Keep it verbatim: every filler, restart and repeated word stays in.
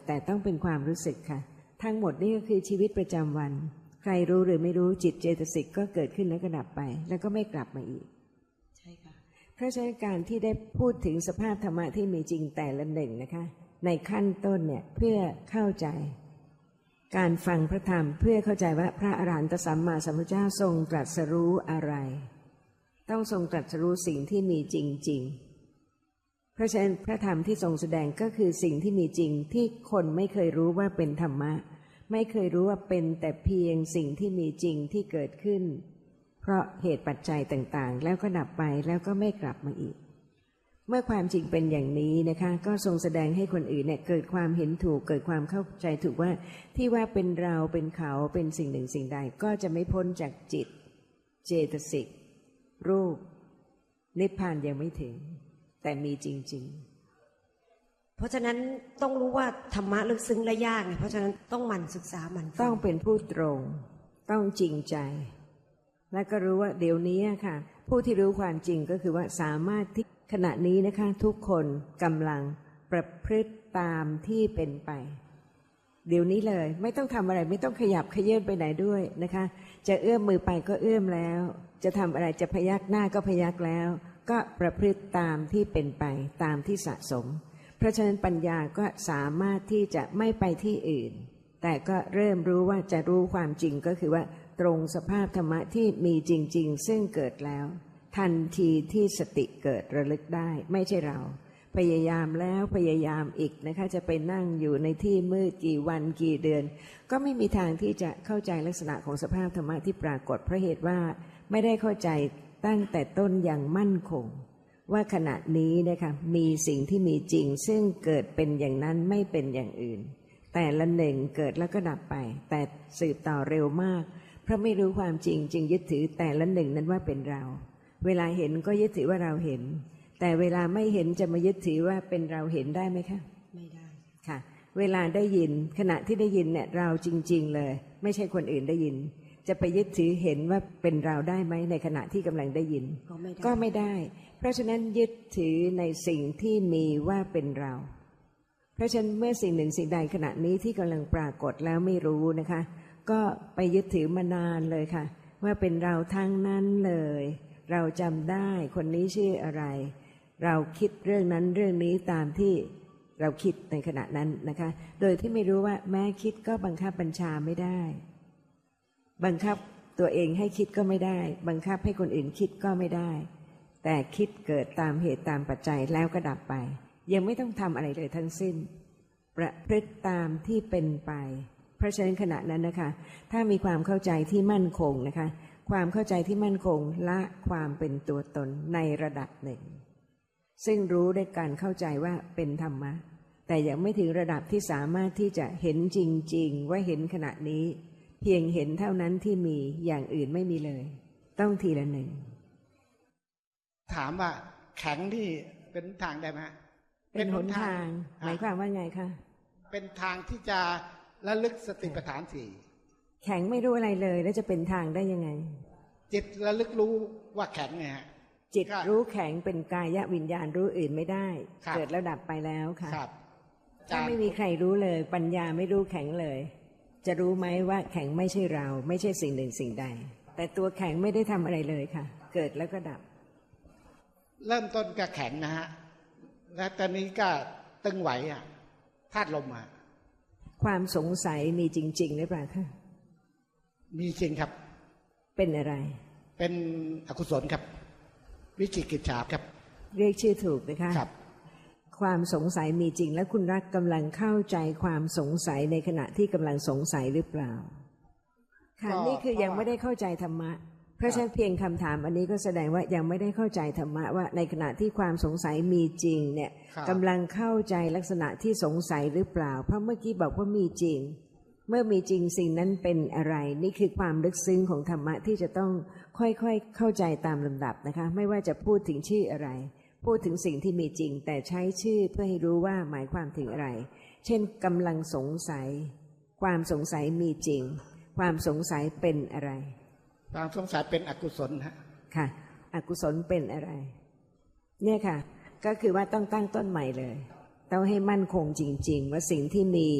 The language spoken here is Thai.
แต่ต้องเป็นความรู้สึกค่ะทั้งหมดนี่ก็คือชีวิตประจำวันใครรู้หรือไม่รู้จิตเจตสิกก็เกิดขึ้นแล้วก็ดับไปแล้วก็ไม่กลับมาอีกใช่ค่ะเพราะฉะนั้นการที่ได้พูดถึงสภาพธรรมะที่มีจริงแต่ละหนึ่งนะคะในขั้นต้นเนี่ยเพื่อเข้าใจการฟังพระธรรมเพื่อเข้าใจว่าพระอรหันตสัมมาสัมพุทธเจ้าทรงตรัสรู้อะไรต้องทรงตรัสรู้สิ่งที่มีจริงๆเพราะฉะนั้นพระธรรมที่ทรงแสดงก็คือสิ่งที่มีจริงที่คนไม่เคยรู้ว่าเป็นธรรมะไม่เคยรู้ว่าเป็นแต่เพียงสิ่งที่มีจริงที่เกิดขึ้นเพราะเหตุปัจจัยต่างๆแล้วก็ดับไปแล้วก็ไม่กลับมาอีกเมื่อความจริงเป็นอย่างนี้นะคะก็ทรงแสดงให้คนอื่นเนี่ยเกิดความเห็นถูกเกิดความเข้าใจถูกว่าที่ว่าเป็นเราเป็นเขาเป็นสิ่งหนึ่งสิ่งใดก็จะไม่พ้นจากจิตเจตสิกรูปนิพพานยังไม่ถึงแต่มีจริงๆเพราะฉะนั้นต้องรู้ว่าธรรมะลึกซึ้งและยากไงเพราะฉะนั้นต้องหมั่นศึกษาหมั่นฟังต้องเป็นผู้ตรงต้องจริงใจและก็รู้ว่าเดี๋ยวนี้ค่ะผู้ที่รู้ความจริงก็คือว่าสามารถที่ขณะนี้นะคะทุกคนกำลังประพฤติตามที่เป็นไปเดี๋ยวนี้เลยไม่ต้องทำอะไรไม่ต้องขยับเขยื้อนไปไหนด้วยนะคะจะเอื้อมมือไปก็เอื้อมแล้วจะทำอะไรจะพยักหน้าก็พยักแล้วก็ประพฤติตามที่เป็นไปตามที่สะสมเพราะฉะนั้นปัญญาก็สามารถที่จะไม่ไปที่อื่นแต่ก็เริ่มรู้ว่าจะรู้ความจริงก็คือว่าตรงสภาพธรรมะที่มีจริงๆซึ่งเกิดแล้วทันทีที่สติเกิดระลึกได้ไม่ใช่เราพยายามแล้วพยายามอีกนะคะจะไปนั่งอยู่ในที่มืดกี่วันกี่เดือนก็ไม่มีทางที่จะเข้าใจลักษณะของสภาพธรรมะที่ปรากฏเพราะเหตุว่าไม่ได้เข้าใจตั้งแต่ต้นอย่างมั่นคงว่าขณะนี้นะคะมีสิ่งที่มีจริงซึ่งเกิดเป็นอย่างนั้นไม่เป็นอย่างอื่นแต่ละหนึ่งเกิดแล้วก็ดับไปแต่สืบต่อเร็วมากเพราะไม่รู้ความจริงจึงยึดถือแต่ละหนึ่งนั้นว่าเป็นเราเวลาเห็นก็ยึดถือว่าเราเห็นแต่เวลาไม่เห็นจะมายึดถือว่าเป็นเราเห็นได้ไหมคะไม่ได้ค่ะเวลาได้ยินขณะที่ได้ยินเนี่ยเราจริงๆเลยไม่ใช่คนอื่นได้ยินจะไปยึดถือเห็นว่าเป็นเราได้ไหมในขณะที่กำลังได้ยินก็ไม่ได้เพราะฉะนั้นยึดถือในสิ่งที่มีว่าเป็นเราเพราะฉะนั้นเมื่อสิ่งหนึ่งสิ่งใดขณะนี้ที่กำลังปรากฏแล้วไม่รู้นะคะก็ไปยึดถือมานานเลยค่ะว่าเป็นเราทั้งนั้นเลยเราจำได้คนนี้ชื่ออะไรเราคิดเรื่องนั้นเรื่องนี้ตามที่เราคิดในขณะนั้นนะคะโดยที่ไม่รู้ว่าแม้คิดก็บังคับบัญชาไม่ได้บังคับตัวเองให้คิดก็ไม่ได้บังคับให้คนอื่นคิดก็ไม่ได้แต่คิดเกิดตามเหตุตามปัจจัยแล้วก็ดับไปยังไม่ต้องทำอะไรเลยทั้งสิ้นประพฤติตามที่เป็นไปเพราะฉะนั้นขณะนั้นนะคะถ้ามีความเข้าใจที่มั่นคงนะคะความเข้าใจที่มั่นคงละความเป็นตัวตนในระดับหนึ่งซึ่งรู้ด้วยการเข้าใจว่าเป็นธรรมะแต่ยังไม่ถึงระดับที่สามารถที่จะเห็นจริงๆว่าเห็นขณะนี้เพียงเห็นเท่านั้นที่มีอย่างอื่นไม่มีเลยต้องทีละหนึ่งถามว่าแข็งที่เป็นทางได้ไหมเป็นหนทางหมายความว่าไงคะเป็นทางที่จะระลึกสติปัฏฐานสี่แข็งไม่รู้อะไรเลยแล้วจะเป็นทางได้ยังไงจิตระลึกรู้ว่าแข็งไงฮะจิตรู้แข็งเป็นกายวิญญาณรู้อื่นไม่ได้เกิดแล้วดับไปแล้วค่ะถ้าไม่มีใครรู้เลยปัญญาไม่รู้แข็งเลยจะรู้ไหมว่าแข็งไม่ใช่เราไม่ใช่สิ่งหนึ่งสิ่งใดแต่ตัวแข็งไม่ได้ทำอะไรเลยค่ะเกิดแล้วก็ดับเริ่มต้นก็แข็งนะฮะและตอนนี้ก็ตึงไหวอ่ะธาตุลมอ่ะความสงสัยมีจริงๆหรือเปล่าคะมีจริงครับเป็นอะไรเป็นอกุศลครับวิจิกิจฉาครับเรียกชื่อถูกนะคะครับความสงสัยมีจริงและคุณรักกำลังเข้าใจความสงสัยในขณะที่กำลังสงสัยหรือเปล่าค่ะนี่คือยังไม่ได้เข้าใจธรรมะเพราะฉะนั้นเพียงคำถามอันนี้ก็แสดงว่ายังไม่ได้เข้าใจธรรมะว่าในขณะที่ความสงสัยมีจริงเนี่ยกำลังเข้าใจลักษณะที่สงสัยหรือเปล่าเพราะเมื่อกี้บอกว่ามีจริงเมื่อมีจริงสิ่งนั้นเป็นอะไรนี่คือความลึกซึ้งของธรรมะที่จะต้องค่อยๆเข้าใจตามลำดับนะคะไม่ว่าจะพูดถึงชื่ออะไรพูดถึงสิ่งที่มีจริงแต่ใช้ชื่อเพื่อให้รู้ว่าหมายความถึงอะไรเช่นกำลังสงสัยความสงสัยมีจริงความสงสัยเป็นอะไรความสงสัยเป็นอกุศลฮะค่ะอกุศลเป็นอะไรเนี่ยค่ะก็คือว่าต้องตั้งต้นใหม่เลยต้องให้มั่นคงจริงๆว่าสิ่งที่มี